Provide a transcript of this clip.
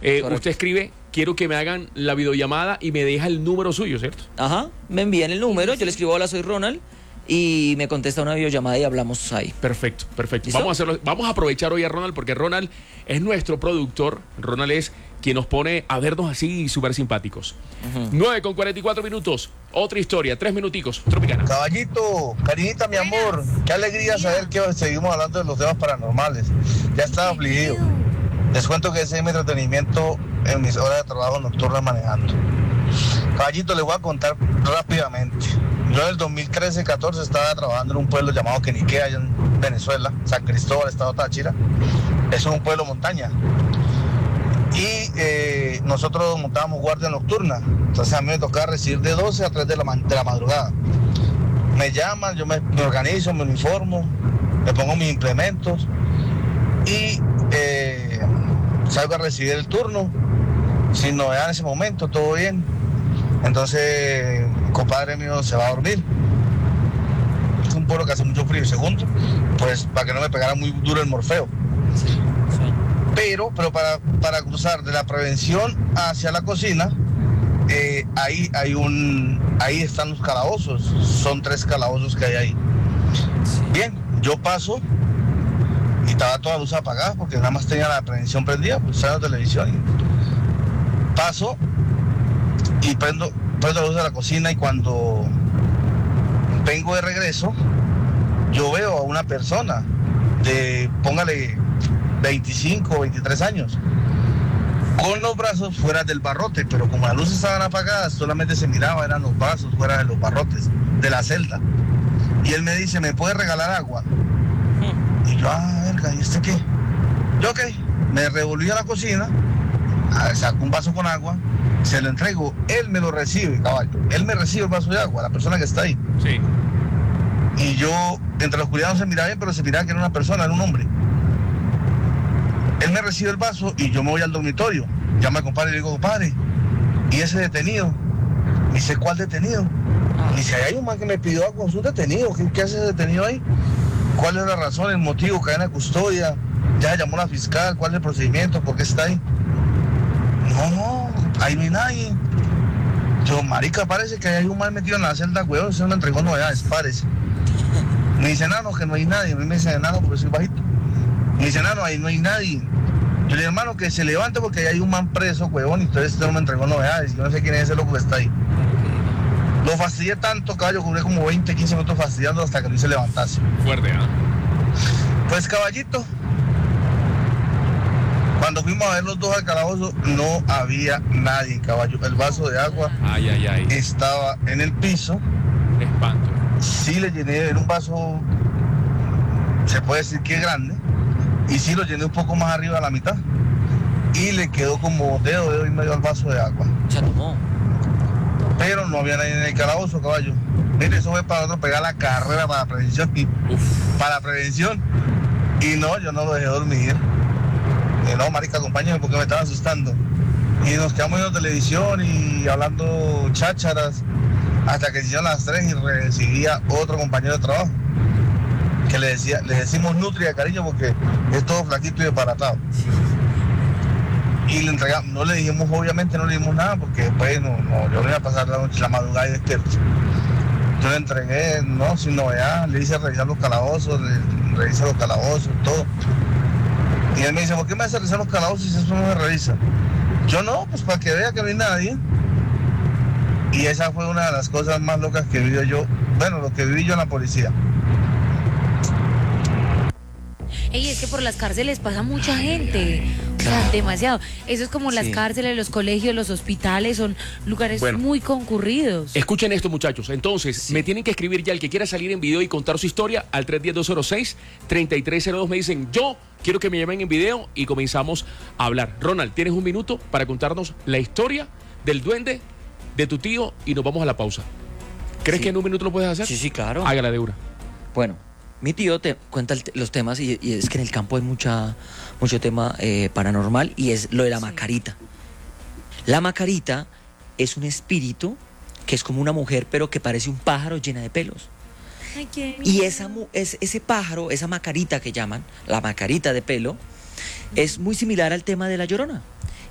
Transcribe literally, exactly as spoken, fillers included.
Eh, usted escribe, quiero que me hagan la videollamada y me deja el número suyo, ¿cierto? Ajá, me envían el número, yo le escribo, hola, soy Ronald, y me contesta una videollamada y hablamos ahí. Perfecto, perfecto. ¿Listo? Vamos a hacerlo, vamos a aprovechar hoy a Ronald porque Ronald es nuestro productor. Ronald es quien nos pone a vernos así súper simpáticos. Uh-huh. nueve con cuarenta y cuatro minutos. Otra historia, tres minuticos. Tropicana. Caballito, cariñita, mi amor. Qué alegría saber que hoy seguimos hablando de los temas paranormales. Ya estaba afligido. Les cuento que ese es mi entretenimiento en mis horas de trabajo nocturnas manejando. Caballito, les voy a contar rápidamente. Yo en el dos mil trece catorce estaba trabajando en un pueblo llamado Quenique, allá en Venezuela, San Cristóbal, estado Táchira. Es un pueblo montaña. Y eh, nosotros montábamos guardia nocturna. Entonces a mí me tocaba recibir de doce a tres de la, de la madrugada. Me llaman, yo me, me organizo, me uniformo, me pongo mis implementos y eh, salgo a recibir el turno. Sin novedad en ese momento, todo bien. Entonces, mi compadre mío se va a dormir. Es un pueblo que hace mucho frío. Y segundo, pues para que no me pegara muy duro el morfeo. Sí, sí. Pero, pero para, para cruzar de la prevención hacia la cocina, eh, ahí hay un, ahí están los calabozos. Son tres calabozos que hay ahí. Sí. Bien, yo paso y estaba toda la luz apagada porque nada más tenía la prevención prendida, pues estaba en la televisión. Y paso y prendo, prendo la luz de la cocina y cuando vengo de regreso, yo veo a una persona de, póngale, veinticinco o veintitrés años, con los brazos fuera del barrote, pero como las luces estaban apagadas, solamente se miraba, eran los brazos fuera de los barrotes, de la celda. Y él me dice, ¿me puede regalar agua? Y yo, ah, verga, ¿y este qué? Yo, ok, me revolví a la cocina, saco un vaso con agua, se lo entrego, él me lo recibe, caballo, él me recibe el vaso de agua, la persona que está ahí. Sí. Y yo, entre la oscuridad no se miraba bien, pero se miraba que era una persona, era un hombre. Él me recibe el vaso y yo me voy al dormitorio. Llamo al compadre y le digo, compadre, ¿y ese detenido? Me dice, ¿cuál detenido? Me dice, hay un man que me pidió agua, es un detenido, ¿qué, qué hace ese detenido ahí? ¿Cuál es la razón, el motivo, cadena de custodia? ¿Ya llamó la fiscal? ¿Cuál es el procedimiento? ¿Por qué está ahí? No, no, ahí no hay nadie. Yo, marica, parece que hay un mal metido en la celda, weón, eso me entregó novedades, parece. Me dice, nano, que no hay nadie. A mí me dice, nano, porque soy bajito. Me dice, nano, ahí no hay nadie. Yo le digo, hermano, que se levante porque ahí hay un man preso, huevón, y entonces este no me entregó novedades. Yo no sé quién es ese loco que está ahí. Lo fastidié tanto, caballo, curé como veinte, quince minutos fastidiando hasta que no se levantase. Fuerte, ¿ah? ¿eh? Pues, caballito, cuando fuimos a ver los dos al calabozo, no había nadie, caballo. El vaso de agua ay, ay, ay. estaba en el piso. Espanto. Sí le llené, era un vaso, se puede decir que es grande, y sí lo llené un poco más arriba a la mitad. Y le quedó como dedo, dedo y medio al vaso de agua. Se tomó. Pero no había nadie en el calabozo, caballo. Mire, eso fue para nosotros pegar la carrera para la prevención. Y, para la prevención. Y no, yo no lo dejé dormir. Y no, marica, acompáñame porque me estaba asustando. Y nos quedamos viendo televisión y hablando chácharas hasta que se hicieron las tres y recibía otro compañero de trabajo que le decía, le decimos nutria de cariño porque es todo flaquito y desbaratado. Y le entregamos, no le dijimos, obviamente no le dijimos nada porque después no, no, yo no iba a pasar la noche, la madrugada y despierto. Yo le entregué, no, sin novedad, le hice revisar los calabozos, le revisé los calabozos, todo. Y él me dice, ¿por qué me hace revisar los calabozos si eso no me revisa? Yo no, pues para que vea que no hay nadie. Y esa fue una de las cosas más locas que viví yo, bueno, lo que viví yo en la policía. Ey, es que por las cárceles pasa mucha gente, o sea, demasiado. Eso es como las Sí. cárceles, los colegios, los hospitales, son lugares Bueno. muy concurridos. Escuchen esto, muchachos. Entonces, Sí. me tienen que escribir ya el que quiera salir en video y contar su historia al tres uno cero, dos cero seis, tres tres cero dos. Me dicen, yo quiero que me llamen en video y comenzamos a hablar. Ronald, tienes un minuto para contarnos la historia del duende de tu tío y nos vamos a la pausa. ¿Crees Sí. que en un minuto lo puedes hacer? Sí, sí, claro. Hágala de una. Bueno, mi tío te cuenta el te- los temas y, y es que en el campo hay mucha, mucho tema eh, paranormal y es lo de la Sí. macarita. La macarita es un espíritu que es como una mujer pero que parece un pájaro llena de pelos. Ay, qué Y miedo. esa, mu- es, ese pájaro, esa macarita que llaman, la macarita de pelo, es muy similar al tema de la Llorona.